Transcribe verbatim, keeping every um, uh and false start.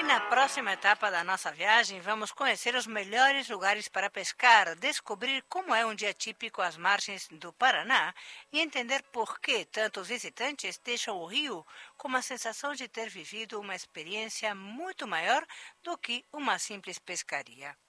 Na próxima etapa da nossa viagem, vamos conhecer os melhores lugares para pescar, descobrir como é um dia típico às margens do Paraná e entender por que tantos visitantes deixam o rio com uma sensação de ter vivido uma experiência muito maior do que uma simples pescaria.